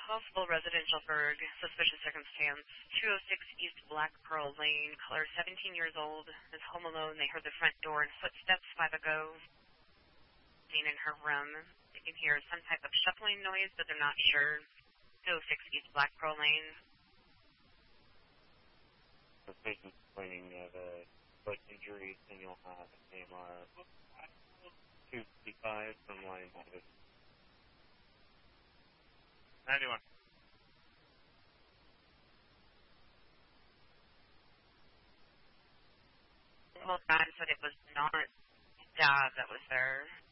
Possible residential burg, suspicious circumstance. 206 East Black Pearl Lane, caller 17 years old, is home alone. They heard the front door and footsteps 5 ago. Seen in her room. They can hear some type of shuffling noise, but they're not sure. 206 East Black Pearl Lane. The patient's complaining of a foot injury, and you'll have AMR 255 from line 91. Well, God said it was not Dad that was there.